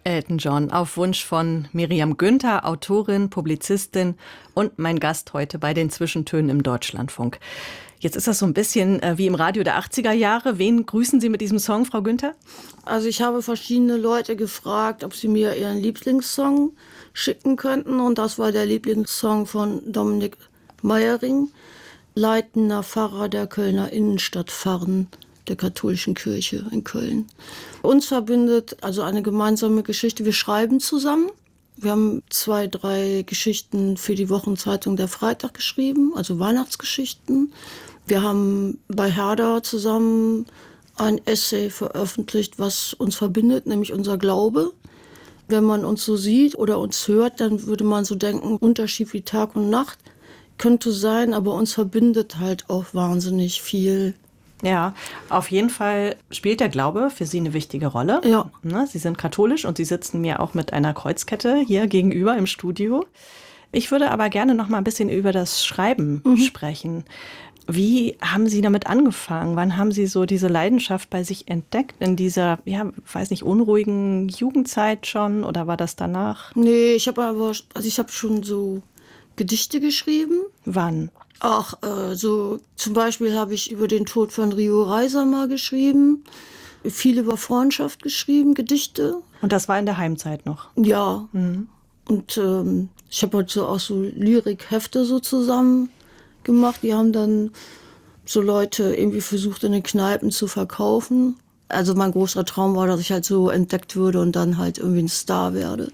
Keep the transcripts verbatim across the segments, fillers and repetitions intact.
Elton John auf Wunsch von Miriam Günther, Autorin, Publizistin und mein Gast heute bei den Zwischentönen im Deutschlandfunk. Jetzt ist das so ein bisschen äh, wie im Radio der achtziger Jahre. Wen grüßen Sie mit diesem Song, Frau Günther? Also ich habe verschiedene Leute gefragt, ob sie mir ihren Lieblingssong schicken könnten. Und das war der Lieblingssong von Dominik Meyering, leitender Pfarrer der Kölner Innenstadtpfarren der katholischen Kirche in Köln. Uns verbindet also eine gemeinsame Geschichte. Wir schreiben zusammen. Wir haben zwei, drei Geschichten für die Wochenzeitung Der Freitag geschrieben, also Weihnachtsgeschichten. Wir haben bei Herder zusammen ein Essay veröffentlicht, was uns verbindet, nämlich unser Glaube. Wenn man uns so sieht oder uns hört, dann würde man so denken, Unterschied wie Tag und Nacht könnte sein, aber uns verbindet halt auch wahnsinnig viel. Ja, auf jeden Fall spielt der Glaube für Sie eine wichtige Rolle. Ja. Sie sind katholisch und Sie sitzen mir auch mit einer Kreuzkette hier gegenüber im Studio. Ich würde aber gerne noch mal ein bisschen über das Schreiben mhm. sprechen. Wie haben Sie damit angefangen? Wann haben Sie so diese Leidenschaft bei sich entdeckt? In dieser, ja, weiß nicht, unruhigen Jugendzeit schon oder war das danach? Nee, ich habe aber, also ich habe schon so Gedichte geschrieben. Wann? Ach, äh, so zum Beispiel habe ich über den Tod von Rio Reiser mal geschrieben, viel über Freundschaft geschrieben, Gedichte. Und das war in der Heimzeit noch? Ja. Mhm. Und ähm, ich habe halt so auch so Lyrikhefte so zusammen gemacht. Die haben dann so Leute irgendwie versucht, in den Kneipen zu verkaufen. Also mein großer Traum war, dass ich halt so entdeckt würde und dann halt irgendwie ein Star werde.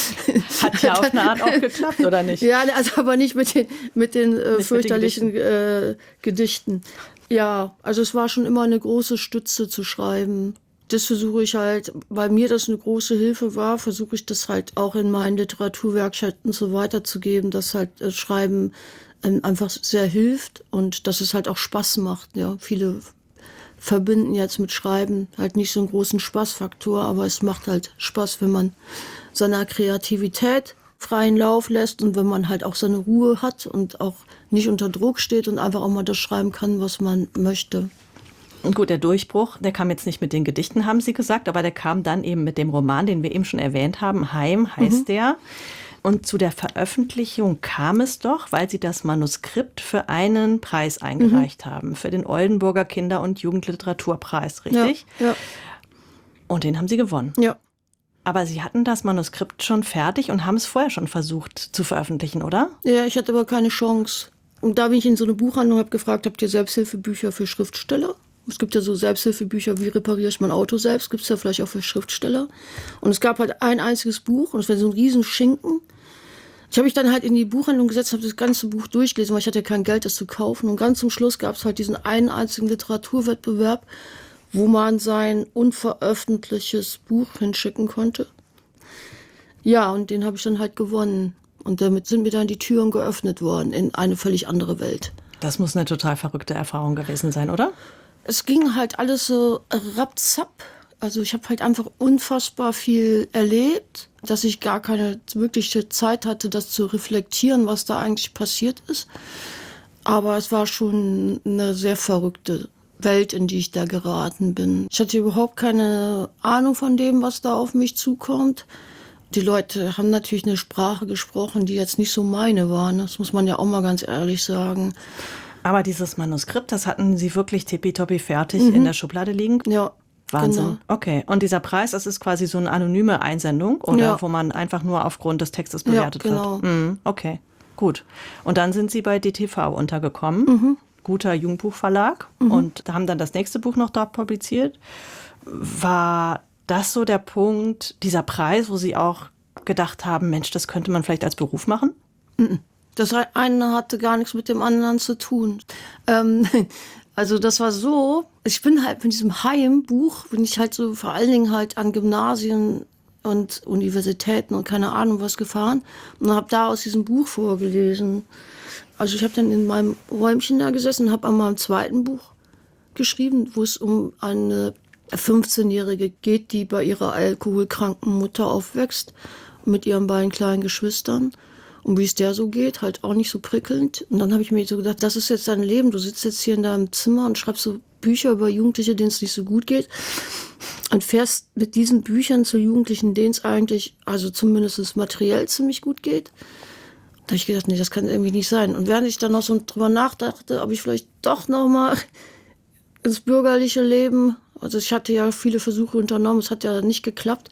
Hat ja auf eine Art auch geklappt, oder nicht? Ja, also aber nicht mit den, mit den äh, fürchterlichen den Gedichten. Äh, Gedichten. Ja, also es war schon immer eine große Stütze zu schreiben. Das versuche ich halt, weil mir das eine große Hilfe war, versuche ich das halt auch in meinen Literaturwerkstätten so weiterzugeben, dass halt äh, Schreiben äh, einfach sehr hilft und dass es halt auch Spaß macht. Ja, viele verbinden jetzt mit Schreiben halt nicht so einen großen Spaßfaktor, aber es macht halt Spaß, wenn man seiner Kreativität freien Lauf lässt und wenn man halt auch seine Ruhe hat und auch nicht unter Druck steht und einfach auch mal das schreiben kann, was man möchte. Und gut, der Durchbruch, der kam jetzt nicht mit den Gedichten, haben Sie gesagt, aber der kam dann eben mit dem Roman, den wir eben schon erwähnt haben. Heim heißt mhm. der. Und zu der Veröffentlichung kam es doch, weil Sie das Manuskript für einen Preis eingereicht mhm. haben, für den Oldenburger Kinder- und Jugendliteraturpreis, richtig? Ja, ja. Und den haben Sie gewonnen. Ja. Aber Sie hatten das Manuskript schon fertig und haben es vorher schon versucht zu veröffentlichen, oder? Ja, ich hatte aber keine Chance. Und da bin ich in so eine Buchhandlung, habe gefragt, habt ihr Selbsthilfebücher für Schriftsteller? Es gibt ja so Selbsthilfebücher, wie repariere ich mein Auto selbst, gibt es ja vielleicht auch für Schriftsteller. Und es gab halt ein einziges Buch und es war so ein riesen Schinken. Ich habe mich dann halt in die Buchhandlung gesetzt, habe das ganze Buch durchgelesen, weil ich hatte ja kein Geld, das zu kaufen. Und ganz zum Schluss gab es halt diesen einen einzigen Literaturwettbewerb, wo man sein unveröffentlichtes Buch hinschicken konnte. Ja, und den habe ich dann halt gewonnen. Und damit sind mir dann die Türen geöffnet worden in eine völlig andere Welt. Das muss eine total verrückte Erfahrung gewesen sein, oder? Es ging halt alles so rapzapp. Also ich habe halt einfach unfassbar viel erlebt, dass ich gar keine wirkliche Zeit hatte, das zu reflektieren, was da eigentlich passiert ist. Aber es war schon eine sehr verrückte Welt, in die ich da geraten bin. Ich hatte überhaupt keine Ahnung von dem, was da auf mich zukommt. Die Leute haben natürlich eine Sprache gesprochen, die jetzt nicht so meine war. Das muss man ja auch mal ganz ehrlich sagen. Aber dieses Manuskript, das hatten Sie wirklich tippitoppi fertig mhm. in der Schublade liegen? Ja. Wahnsinn. Genau. Okay. Und dieser Preis, das ist quasi so eine anonyme Einsendung, oder ja. wo man einfach nur aufgrund des Textes bewertet ja, genau. wird? Mhm. Okay, gut. Und dann sind Sie bei D T V untergekommen, mhm. guter Jugendbuchverlag, mhm. und haben dann das nächste Buch noch dort publiziert. War das so der Punkt, dieser Preis, wo Sie auch gedacht haben, Mensch, das könnte man vielleicht als Beruf machen? Mhm. Das eine hatte gar nichts mit dem anderen zu tun. Ähm, also das war so, ich bin halt mit diesem Heimbuch, bin ich halt so vor allen Dingen halt an Gymnasien und Universitäten und keine Ahnung was gefahren und habe da aus diesem Buch vorgelesen. Also ich habe dann in meinem Räumchen da gesessen und habe an meinem zweiten Buch geschrieben, wo es um eine fünfzehnjährige geht, die bei ihrer alkoholkranken Mutter aufwächst mit ihren beiden kleinen Geschwistern. Und wie es der so geht, halt auch nicht so prickelnd. Und dann habe ich mir so gedacht, das ist jetzt dein Leben. Du sitzt jetzt hier in deinem Zimmer und schreibst so Bücher über Jugendliche, denen es nicht so gut geht. Und fährst mit diesen Büchern zu Jugendlichen, denen es eigentlich, also zumindest materiell ziemlich gut geht. Da habe ich gedacht, nee, das kann irgendwie nicht sein. Und während ich dann noch so drüber nachdachte, ob ich vielleicht doch noch mal ins bürgerliche Leben, also ich hatte ja viele Versuche unternommen, es hat ja nicht geklappt.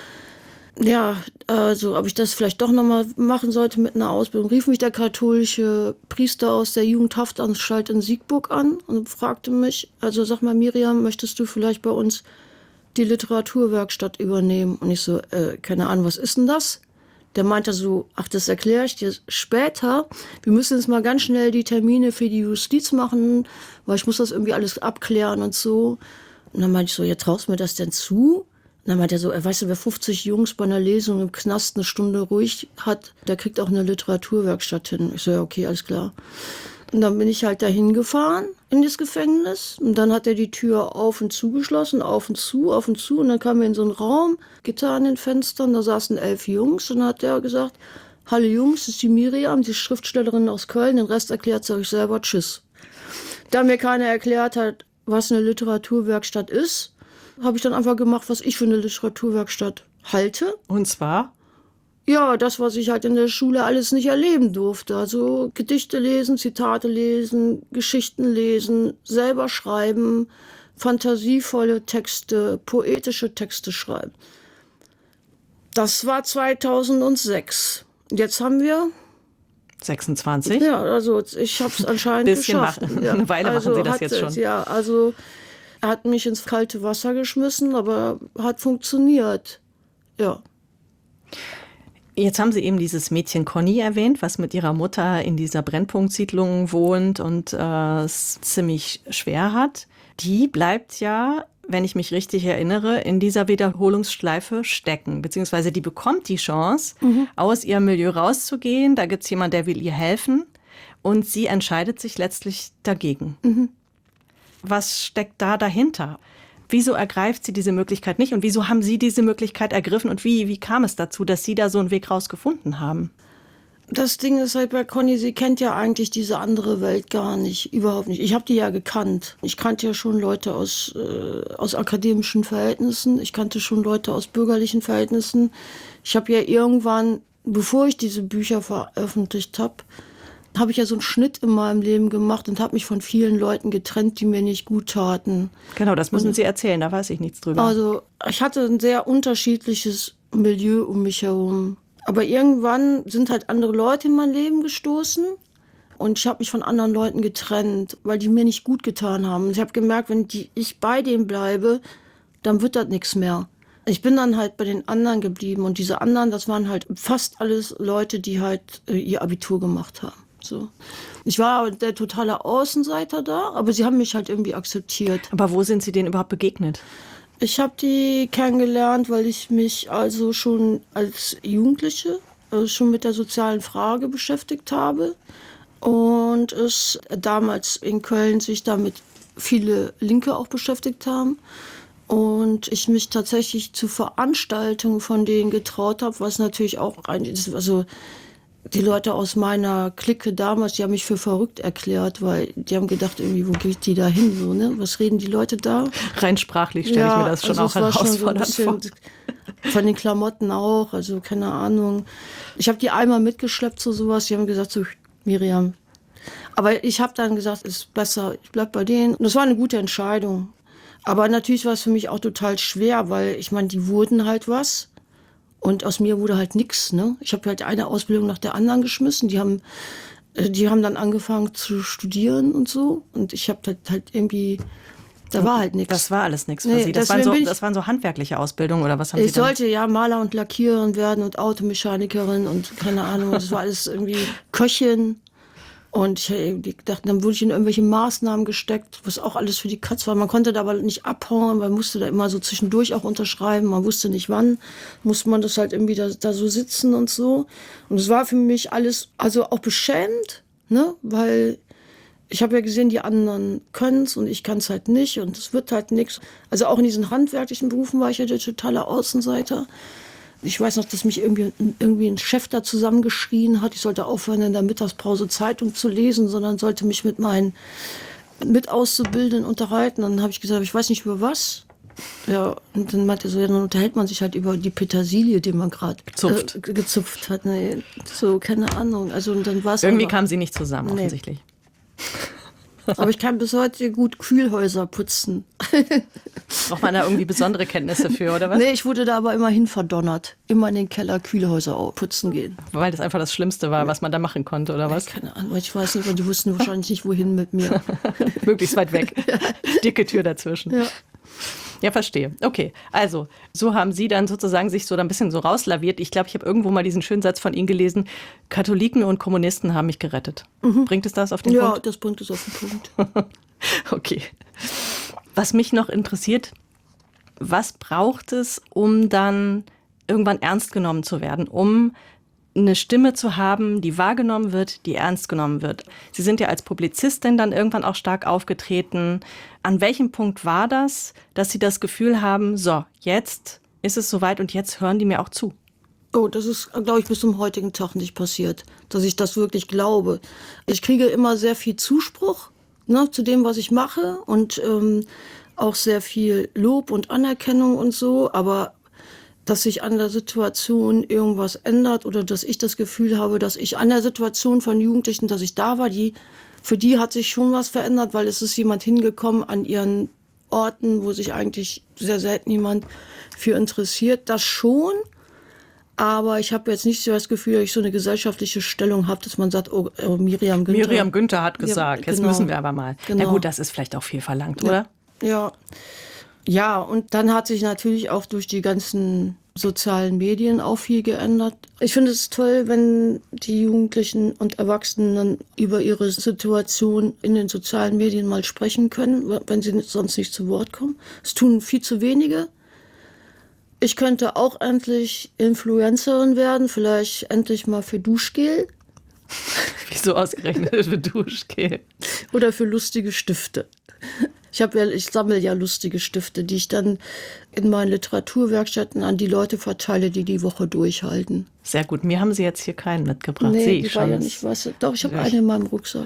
Ja, also ob ich das vielleicht doch noch mal machen sollte mit einer Ausbildung, rief mich der katholische Priester aus der Jugendhaftanstalt in Siegburg an und fragte mich, also sag mal Miriam, möchtest du vielleicht bei uns die Literaturwerkstatt übernehmen? Und ich so, äh, keine Ahnung, was ist denn das? Der meinte so, ach, das erkläre ich dir später. Wir müssen jetzt mal ganz schnell die Termine für die Justiz machen, weil ich muss das irgendwie alles abklären und so. Und dann meinte ich so, ja, traust du mir das denn zu? Und dann meinte er so, weißt du, wer fünfzig Jungs bei einer Lesung im Knast eine Stunde ruhig hat, der kriegt auch eine Literaturwerkstatt hin. Ich so, ja, okay, alles klar. Und dann bin ich halt dahin gefahren in das Gefängnis. Und dann hat er die Tür auf und zu geschlossen, auf und zu, auf und zu. Und dann kamen wir in so einen Raum, Gitter an den Fenstern, da saßen elf Jungs. Und dann hat er gesagt, hallo Jungs, das ist die Miriam, die Schriftstellerin aus Köln. Den Rest erklärt sie euch selber, tschüss. Da mir keiner erklärt hat, was eine Literaturwerkstatt ist, habe ich dann einfach gemacht, was ich für eine Literaturwerkstatt halte. Und zwar? Ja, das, was ich halt in der Schule alles nicht erleben durfte. Also Gedichte lesen, Zitate lesen, Geschichten lesen, selber schreiben, fantasievolle Texte, poetische Texte schreiben. Das war zweitausendsechs. Jetzt haben wir sechsundzwanzig? Ja, also ich habe es anscheinend bisschen geschafft. Machen. Ja. Eine Weile also machen Sie das hat, jetzt schon. Ja, also er hat mich ins kalte Wasser geschmissen, aber hat funktioniert. Ja. Jetzt haben Sie eben dieses Mädchen Conny erwähnt, was mit ihrer Mutter in dieser Brennpunktsiedlung wohnt und äh, es ziemlich schwer hat. Die bleibt ja, wenn ich mich richtig erinnere, in dieser Wiederholungsschleife stecken. Beziehungsweise die bekommt die Chance, mhm. aus ihrem Milieu rauszugehen. Da gibt es jemanden, der will ihr helfen. Und sie entscheidet sich letztlich dagegen. Mhm. Was steckt da dahinter? Wieso ergreift sie diese Möglichkeit nicht und wieso haben Sie diese Möglichkeit ergriffen und wie, wie kam es dazu, dass Sie da so einen Weg rausgefunden haben? Das Ding ist halt bei Conny, sie kennt ja eigentlich diese andere Welt gar nicht, überhaupt nicht. Ich habe die ja gekannt. Ich kannte ja schon Leute aus, äh, aus akademischen Verhältnissen, ich kannte schon Leute aus bürgerlichen Verhältnissen. Ich habe ja irgendwann, bevor ich diese Bücher veröffentlicht habe, habe ich ja so einen Schnitt in meinem Leben gemacht und habe mich von vielen Leuten getrennt, die mir nicht gut taten. Genau, das müssen Sie erzählen, da weiß ich nichts drüber. Also ich hatte ein sehr unterschiedliches Milieu um mich herum. Aber irgendwann sind halt andere Leute in mein Leben gestoßen und ich habe mich von anderen Leuten getrennt, weil die mir nicht gut getan haben. Ich habe gemerkt, wenn die, ich bei denen bleibe, dann wird das nichts mehr. Ich bin dann halt bei den anderen geblieben und diese anderen, das waren halt fast alles Leute, die halt äh, ihr Abitur gemacht haben. So. Ich war der totale Außenseiter da, aber sie haben mich halt irgendwie akzeptiert. Aber wo sind Sie denen überhaupt begegnet? Ich habe die kennengelernt, weil ich mich also schon als Jugendliche also schon mit der sozialen Frage beschäftigt habe. Und es damals in Köln sich damit viele Linke auch beschäftigt haben. Und ich mich tatsächlich zu Veranstaltungen von denen getraut habe, was natürlich auch ein, also die Leute aus meiner Clique damals, die haben mich für verrückt erklärt, weil die haben gedacht, irgendwie, wo geht die da hin? So, ne? Was reden die Leute da? Rein sprachlich stelle ja, ich mir das schon also auch herausfordernd so vor. Von den Klamotten auch, also keine Ahnung. Ich habe die einmal mitgeschleppt zu sowas, die haben gesagt, so Miriam. Aber ich habe dann gesagt, es ist besser, ich bleib bei denen. Und das war eine gute Entscheidung. Aber natürlich war es für mich auch total schwer, weil ich meine, die wurden halt was. Und aus mir wurde halt nix, ne? Ich habe halt eine Ausbildung nach der anderen geschmissen. Die haben, die haben dann angefangen zu studieren und so. Und ich habe halt, halt irgendwie, da war halt nichts. Das war alles nichts für nee, Sie. Das waren, so, das waren so handwerkliche Ausbildungen oder was haben Sie Ich sollte ja Maler und Lackiererin werden und Automechanikerin und keine Ahnung. Das war alles irgendwie Köchin. Und ich habe gedacht, dann wurde ich in irgendwelche Maßnahmen gesteckt, was auch alles für die Katz war. Man konnte da aber nicht abhauen, man musste da immer so zwischendurch auch unterschreiben. Man wusste nicht wann, musste man das halt irgendwie da, da so sitzen und so. Und es war für mich alles, also auch beschämend, ne, weil ich habe ja gesehen, die anderen können es und ich kann es halt nicht und es wird halt nichts. Also auch in diesen handwerklichen Berufen war ich ja der totale Außenseiter. Ich weiß noch, dass mich irgendwie, irgendwie ein Chef da zusammengeschrien hat. Ich sollte aufhören, in der Mittagspause Zeitung zu lesen, sondern sollte mich mit meinen Mitauszubildenden unterhalten. Dann habe ich gesagt, ich weiß nicht über was. Ja, und dann meinte er so, ja, dann unterhält man sich halt über die Petersilie, die man gerade Gezupft. Äh, gezupft hat. Nee, so, keine Ahnung. Also, und dann war's Irgendwie aber, kamen sie nicht zusammen, Nee. offensichtlich. Aber ich kann bis heute gut Kühlhäuser putzen. Braucht man da irgendwie besondere Kenntnisse für, oder was? Nee, ich wurde da aber immerhin verdonnert. Immer in den Keller Kühlhäuser au- putzen gehen. Weil das einfach das Schlimmste war, was man da machen konnte, oder was? Keine Ahnung, ich weiß nicht, weil die wussten wahrscheinlich nicht, wohin mit mir. Möglichst weit weg. Dicke Tür dazwischen. Ja. Ja, verstehe. Okay, also so haben Sie dann sozusagen sich so ein bisschen so rauslaviert. Ich glaube, ich habe irgendwo mal diesen schönen Satz von Ihnen gelesen, Katholiken und Kommunisten haben mich gerettet. Mhm. Bringt es das auf den Ja, Punkt? das bringt es auf den Punkt. Okay. Was mich noch interessiert, was braucht es, um dann irgendwann ernst genommen zu werden, um eine Stimme zu haben, die wahrgenommen wird, die ernst genommen wird? Sie sind ja als Publizistin dann irgendwann auch stark aufgetreten. An welchem Punkt war das, dass Sie das Gefühl haben, so, jetzt ist es soweit und jetzt hören die mir auch zu? Oh, das ist, glaube ich, bis zum heutigen Tag nicht passiert, dass ich das wirklich glaube. Ich kriege immer sehr viel Zuspruch, ne, zu dem, was ich mache und ähm, auch sehr viel Lob und Anerkennung und so, aber dass sich an der Situation irgendwas ändert oder dass ich das Gefühl habe, dass ich an der Situation von Jugendlichen, dass ich da war, die, für die hat sich schon was verändert, weil es ist jemand hingekommen an ihren Orten, wo sich eigentlich sehr selten jemand für interessiert. Das schon, aber ich habe jetzt nicht so das Gefühl, dass ich so eine gesellschaftliche Stellung habe, dass man sagt, oh, oh Miriam Günther. Miriam Günther hat gesagt, Ja, jetzt genau. müssen wir aber mal. Genau. Na gut, das ist vielleicht auch viel verlangt, Ja. oder? Ja. Ja, und dann hat sich natürlich auch durch die ganzen sozialen Medien auch viel geändert. Ich finde es toll, wenn die Jugendlichen und Erwachsenen dann über ihre Situation in den sozialen Medien mal sprechen können, wenn sie sonst nicht zu Wort kommen. Es tun viel zu wenige. Ich könnte auch endlich Influencerin werden, vielleicht endlich mal für Duschgel. Wieso ausgerechnet für Duschgel? Oder für lustige Stifte. Ich habe ja, ich sammle ja lustige Stifte, die ich dann in meinen Literaturwerkstätten an die Leute verteile, die die Woche durchhalten. Sehr gut. Mir haben Sie jetzt hier keinen mitgebracht. Nee, Sehe die ich war schon. ja nicht was. Doch, ich habe Ja. eine in meinem Rucksack.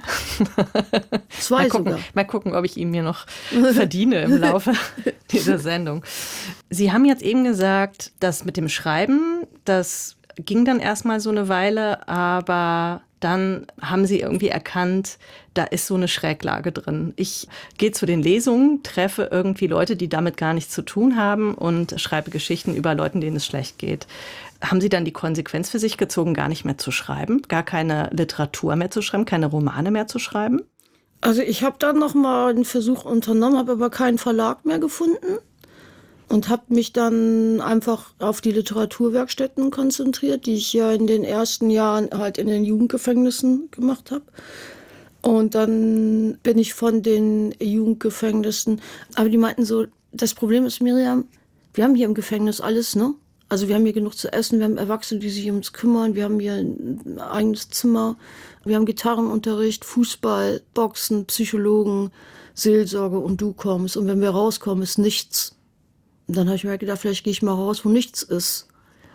Zwei Mal gucken, sogar. mal gucken, ob ich ihn mir noch verdiene im Laufe dieser Sendung. Sie haben jetzt eben gesagt, das mit dem Schreiben, das ging dann erstmal so eine Weile, aber dann haben Sie irgendwie erkannt, da ist so eine Schräglage drin. Ich gehe zu den Lesungen, treffe irgendwie Leute, die damit gar nichts zu tun haben und schreibe Geschichten über Leuten, denen es schlecht geht. Haben Sie dann die Konsequenz für sich gezogen, gar nicht mehr zu schreiben, gar keine Literatur mehr zu schreiben, keine Romane mehr zu schreiben? Also ich habe dann noch mal einen Versuch unternommen, habe aber keinen Verlag mehr gefunden und habe mich dann einfach auf die Literaturwerkstätten konzentriert, die ich ja in den ersten Jahren halt in den Jugendgefängnissen gemacht habe. Und dann bin ich von den Jugendgefängnissen, aber die meinten so, das Problem ist, Miriam, wir haben hier im Gefängnis alles, ne? Also wir haben hier genug zu essen, wir haben Erwachsene, die sich um uns kümmern, wir haben hier ein eigenes Zimmer, wir haben Gitarrenunterricht, Fußball, Boxen, Psychologen, Seelsorge und du kommst. Und wenn wir rauskommen, ist nichts. Und dann habe ich mir gedacht, vielleicht gehe ich mal raus, wo nichts ist.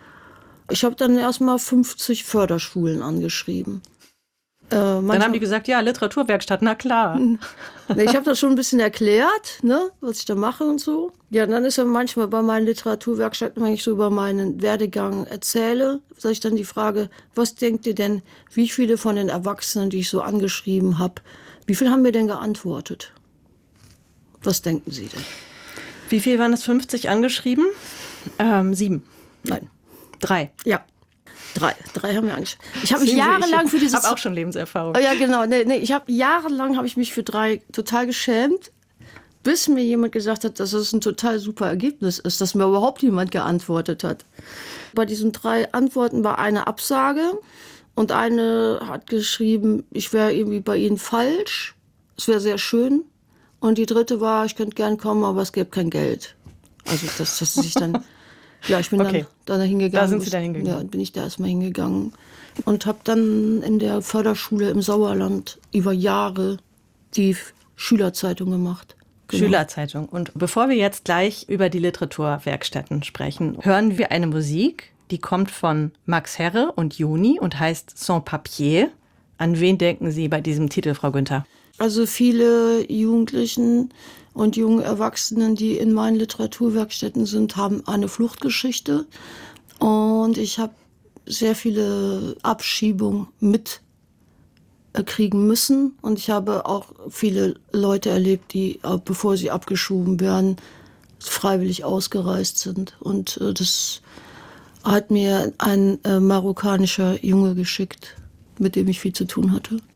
Ich habe dann erstmal fünfzig Förderschulen angeschrieben. Äh, Dann haben die gesagt, ja, Literaturwerkstatt, na klar. Nee, ich habe das schon ein bisschen erklärt, ne, was ich da mache und so. Ja, dann ist ja manchmal bei meinen Literaturwerkstätten, wenn ich so über meinen Werdegang erzähle, sage ich dann die Frage, was denkt ihr denn, wie viele von den Erwachsenen, die ich so angeschrieben habe, wie viel haben mir denn geantwortet? Was denken Sie denn? Wie viel waren es? fünfzig angeschrieben? Ähm, sieben. Nein. Drei. Ja. Drei. Drei haben wir angeschrieben. Ich habe mich Sehen Sie, jahrelang für Ich dieses... habe auch schon Lebenserfahrung. Oh ja, genau. Nee, nee, ich habe jahrelang habe ich mich für drei total geschämt, bis mir jemand gesagt hat, dass es ein total super Ergebnis ist, dass mir überhaupt jemand geantwortet hat. Bei diesen drei Antworten war eine Absage und eine hat geschrieben, ich wäre irgendwie bei Ihnen falsch, es wäre sehr schön. Und die dritte war, ich könnte gern kommen, aber es gäbe kein Geld. Also dass das sich dann... Ja, ich bin Okay. dann da hingegangen. Da sind Sie da hingegangen. Ja, bin ich da erstmal hingegangen und habe dann in der Förderschule im Sauerland über Jahre die Schülerzeitung gemacht. Genau. Schülerzeitung. Und bevor wir jetzt gleich über die Literaturwerkstätten sprechen, hören wir eine Musik, Die kommt von Max Herre und Juni und heißt Sans Papier. An wen denken Sie bei diesem Titel, Frau Günther? Also viele Jugendlichen und jungen Erwachsenen, die in meinen Literaturwerkstätten sind, haben eine Fluchtgeschichte. Und ich habe sehr viele Abschiebungen mitkriegen müssen. Und ich habe auch viele Leute erlebt, die, bevor sie abgeschoben werden, freiwillig ausgereist sind. Und äh, das hat mir ein äh, marokkanischer Junge geschickt, mit dem ich viel zu tun hatte.